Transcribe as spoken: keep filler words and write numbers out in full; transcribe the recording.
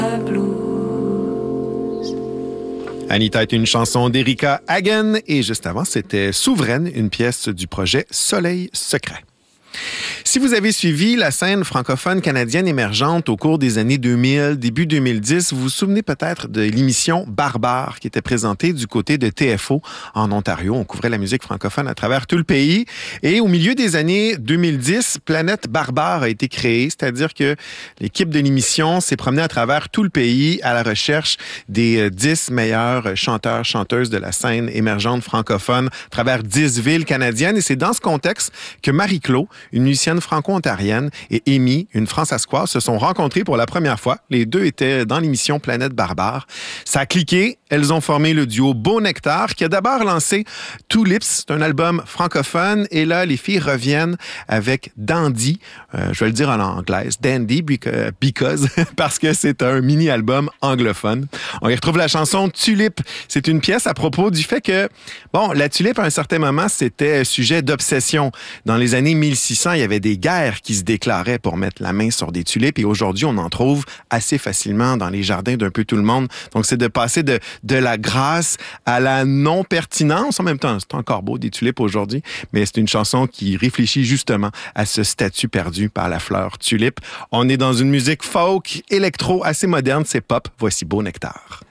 Anita est une chanson d'Erika Hagen et juste avant, c'était Souveraine, une pièce du projet Soleil Secret. Si vous avez suivi la scène francophone canadienne émergente au cours des années deux mille, début deux mille dix, vous vous souvenez peut-être de l'émission Barbare qui était présentée du côté de T F O en Ontario. On couvrait la musique francophone à travers tout le pays. Et au milieu des années deux mille dix, Planète Barbare a été créée, c'est-à-dire que l'équipe de l'émission s'est promenée à travers tout le pays à la recherche des dix meilleurs chanteurs, chanteuses de la scène émergente francophone à travers dix villes canadiennes. Et c'est dans ce contexte que Marie-Claude, une musicienne franco-ontarienne, et Amy, une françaisquoise, se sont rencontrées pour la première fois. Les deux étaient dans l'émission Planète Barbare. Ça a cliqué. Elles ont formé le duo Beau Nectar, qui a d'abord lancé Tulips, c'est un album francophone. Et là, les filles reviennent avec Dandy, euh, je vais le dire en anglaise, Dandy, because, parce que c'est un mini-album anglophone. On y retrouve la chanson Tulip. C'est une pièce à propos du fait que, bon, la tulipe, à un certain moment, c'était sujet d'obsession. Dans les années mille six cents, il y avait des guerres qui se déclaraient pour mettre la main sur des tulipes et aujourd'hui, on en trouve assez facilement dans les jardins d'un peu tout le monde. Donc, c'est de passer de, de la grâce à la non-pertinence. En même temps, c'est encore beau des tulipes aujourd'hui, mais c'est une chanson qui réfléchit justement à ce statut perdu par la fleur tulipe. On est dans une musique folk, électro, assez moderne, c'est pop. Voici Beau Nectar.